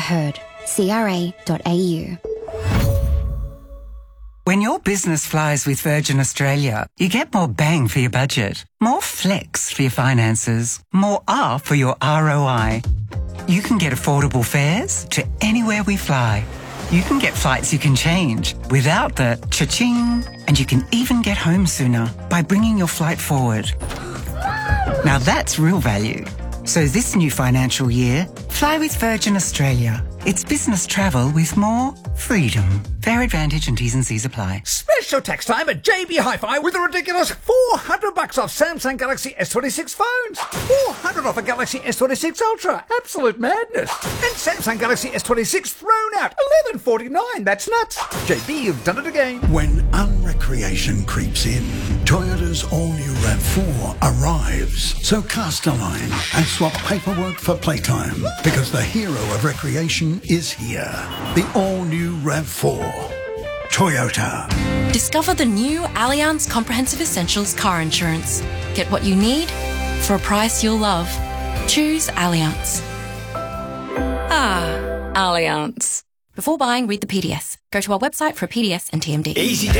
heard. CRA.au. When your business flies with Virgin Australia, you get more bang for your budget, more flex for your finances, more R for your ROI. You can get affordable fares to anywhere we fly. You can get flights you can change without the cha-ching, and you can even get home sooner by bringing your flight forward. Now that's real value. So this new financial year, fly with Virgin Australia. It's business travel with more freedom. Fare advantage and T's and C's apply. Special tax time at JB Hi-Fi with a ridiculous $400 off Samsung Galaxy S26 phones. $400 off a Galaxy S26 Ultra. Absolute madness. And Samsung Galaxy S26 thrown out. $1149. That's nuts. JB, you've done it again. When unrecreation creeps in, Toyota's all-new RAV4 arrives. So cast a line and swap paperwork for playtime, because the hero of recreation is here. The all-new RAV4. Toyota. Discover the new Allianz Comprehensive Essentials car insurance. Get what you need for a price you'll love. Choose Allianz. Allianz. Before buying, read the PDS. Go to our website for a PDS and TMD. Easy